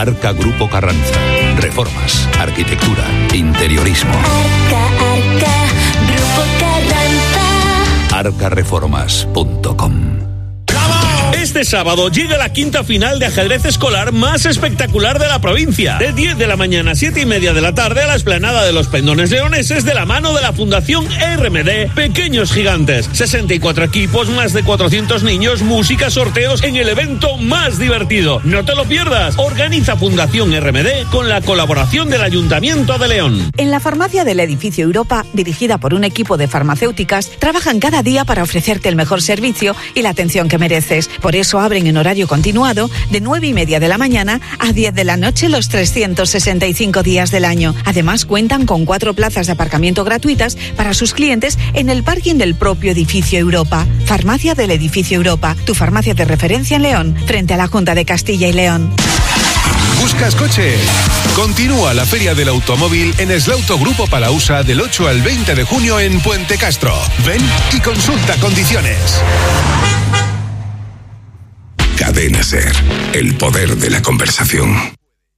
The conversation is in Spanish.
Arca Grupo Carranza. Reformas, arquitectura, interiorismo. Arca Grupo Carranza. arcareformas.com. Este sábado llega la quinta final de ajedrez escolar más espectacular de la provincia. De 10 de la mañana a 7:30 de la tarde a la explanada de los Pendones Leoneses de la mano de la Fundación RMD Pequeños Gigantes. 64 equipos, más de 400 niños, música, sorteos en el evento más divertido. No te lo pierdas. Organiza Fundación RMD con la colaboración del Ayuntamiento de León. En la farmacia del edificio Europa, dirigida por un equipo de farmacéuticas, trabajan cada día para ofrecerte el mejor servicio y la atención que mereces. Por eso abren en horario continuado de 9:30 de la mañana a 10 de la noche los 365 días del año. Además, cuentan con 4 plazas de aparcamiento gratuitas para sus clientes en el parking del propio edificio Europa. Farmacia del edificio Europa, tu farmacia de referencia en León, frente a la Junta de Castilla y León. ¿Buscas coche? Continúa la Feria del Automóvil en Eslauto Grupo Palausa del 8 al 20 de junio en Puente Castro. Ven y consulta condiciones. Cadena SER, el poder de la conversación.